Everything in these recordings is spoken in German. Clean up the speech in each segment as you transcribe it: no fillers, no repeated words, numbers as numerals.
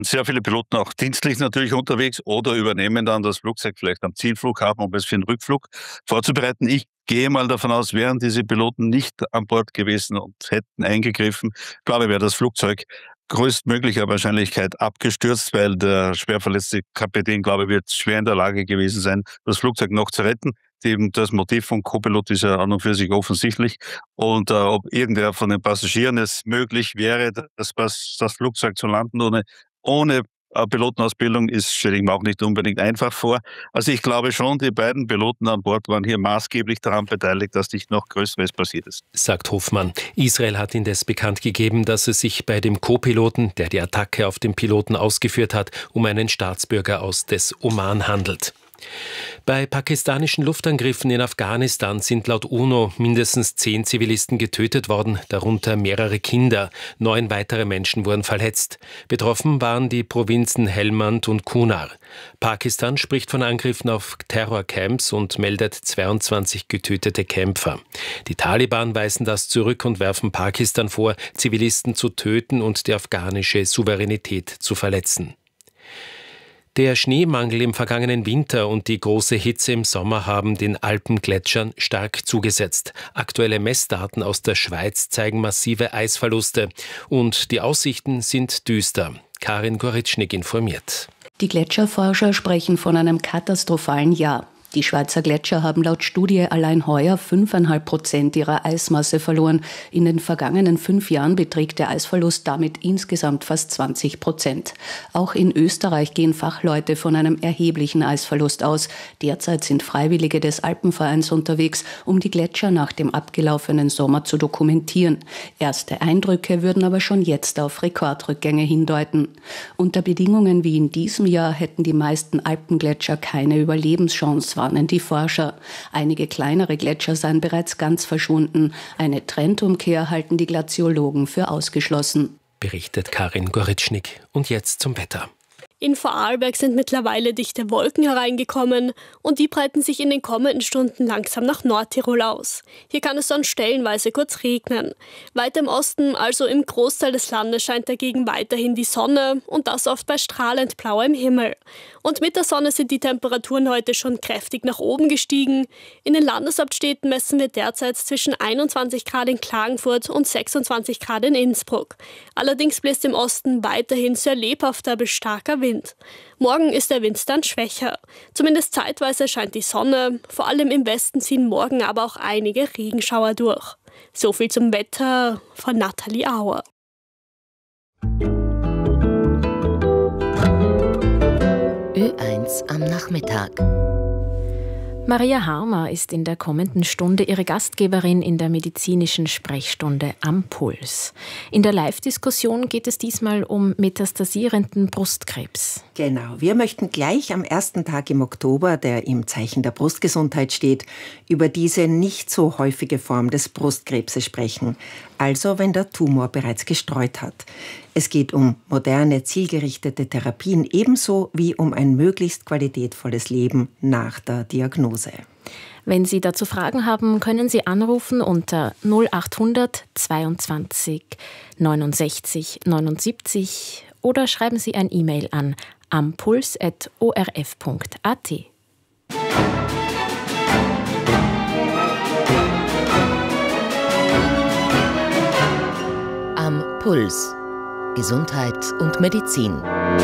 sehr viele Piloten auch dienstlich natürlich unterwegs oder übernehmen dann das Flugzeug vielleicht am Zielflughafen, um es für den Rückflug vorzubereiten. Ich gehe mal davon aus, wären diese Piloten nicht an Bord gewesen und hätten eingegriffen, glaube ich, wäre das Flugzeug größtmöglicher Wahrscheinlichkeit abgestürzt, weil der schwerverletzte Kapitän, glaube ich, wird schwer in der Lage gewesen sein, das Flugzeug noch zu retten. Eben das Motiv vom Co-Pilot ist ja an und für sich offensichtlich. Und ob irgendwer von den Passagieren es möglich wäre, das Flugzeug zu landen ohne Pilotenausbildung, stelle ich mir auch nicht unbedingt einfach vor. Also ich glaube schon, die beiden Piloten an Bord waren hier maßgeblich daran beteiligt, dass nicht noch Größeres passiert ist. Sagt Hofmann. Israel hat indes bekannt gegeben, dass es sich bei dem Co-Piloten, der die Attacke auf den Piloten ausgeführt hat, um einen Staatsbürger aus des Oman handelt. Bei pakistanischen Luftangriffen in Afghanistan sind laut UNO mindestens 10 Zivilisten getötet worden, darunter mehrere Kinder. 9 weitere Menschen wurden verletzt. Betroffen waren die Provinzen Helmand und Kunar. Pakistan spricht von Angriffen auf Terrorcamps und meldet 22 getötete Kämpfer. Die Taliban weisen das zurück und werfen Pakistan vor, Zivilisten zu töten und die afghanische Souveränität zu verletzen. Der Schneemangel im vergangenen Winter und die große Hitze im Sommer haben den Alpengletschern stark zugesetzt. Aktuelle Messdaten aus der Schweiz zeigen massive Eisverluste und die Aussichten sind düster. Karin Goritschnik informiert. Die Gletscherforscher sprechen von einem katastrophalen Jahr. Die Schweizer Gletscher haben laut Studie allein heuer 5,5% ihrer Eismasse verloren. In den vergangenen 5 Jahren beträgt der Eisverlust damit insgesamt fast 20%. Auch in Österreich gehen Fachleute von einem erheblichen Eisverlust aus. Derzeit sind Freiwillige des Alpenvereins unterwegs, um die Gletscher nach dem abgelaufenen Sommer zu dokumentieren. Erste Eindrücke würden aber schon jetzt auf Rekordrückgänge hindeuten. Unter Bedingungen wie in diesem Jahr hätten die meisten Alpengletscher keine Überlebenschance, warnen die Forscher. Einige kleinere Gletscher seien bereits ganz verschwunden. Eine Trendumkehr halten die Glaziologen für ausgeschlossen. Berichtet Karin Goritschnik. Und jetzt zum Wetter. In Vorarlberg sind mittlerweile dichte Wolken hereingekommen und die breiten sich in den kommenden Stunden langsam nach Nordtirol aus. Hier kann es dann stellenweise kurz regnen. Weiter im Osten, also im Großteil des Landes, scheint dagegen weiterhin die Sonne und das oft bei strahlend blauem Himmel. Und mit der Sonne sind die Temperaturen heute schon kräftig nach oben gestiegen. In den Landeshauptstädten messen wir derzeit zwischen 21 Grad in Klagenfurt und 26 Grad in Innsbruck. Allerdings bläst im Osten weiterhin sehr lebhafter bis starker Wind. Morgen ist der Wind dann schwächer. Zumindest zeitweise scheint die Sonne. Vor allem im Westen ziehen morgen aber auch einige Regenschauer durch. So viel zum Wetter von Nathalie Auer. Ö1 am Nachmittag. Maria Harmer ist in der kommenden Stunde ihre Gastgeberin in der medizinischen Sprechstunde am Puls. In der Live-Diskussion geht es diesmal um metastasierenden Brustkrebs. Genau, wir möchten gleich am ersten Tag im Oktober, der im Zeichen der Brustgesundheit steht, über diese nicht so häufige Form des Brustkrebses sprechen, also wenn der Tumor bereits gestreut hat. Es geht um moderne, zielgerichtete Therapien ebenso wie um ein möglichst qualitätvolles Leben nach der Diagnose. Wenn Sie dazu Fragen haben, können Sie anrufen unter 0800 22 69 79 oder schreiben Sie ein E-Mail an ampuls@orf.at. Am Puls. Gesundheit und Medizin.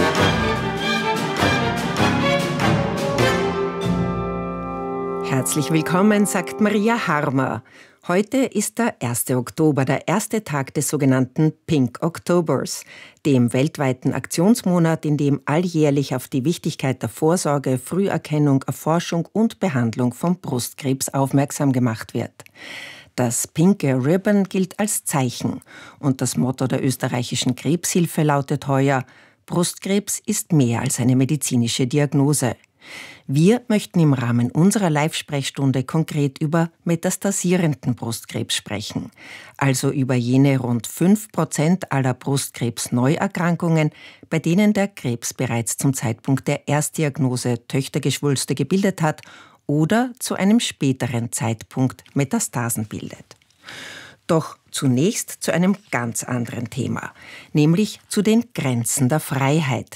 Herzlich willkommen, sagt Maria Harmer. Heute ist der 1. Oktober, der erste Tag des sogenannten Pink Octobers, dem weltweiten Aktionsmonat, in dem alljährlich auf die Wichtigkeit der Vorsorge, Früherkennung, Erforschung und Behandlung von Brustkrebs aufmerksam gemacht wird. Das pinke Ribbon gilt als Zeichen und das Motto der österreichischen Krebshilfe lautet heuer: Brustkrebs ist mehr als eine medizinische Diagnose. Wir möchten im Rahmen unserer Live-Sprechstunde konkret über metastasierenden Brustkrebs sprechen, also über jene rund 5% aller Brustkrebsneuerkrankungen, bei denen der Krebs bereits zum Zeitpunkt der Erstdiagnose Töchtergeschwülste gebildet hat oder zu einem späteren Zeitpunkt Metastasen bildet. Doch zunächst zu einem ganz anderen Thema, nämlich zu den Grenzen der Freiheit.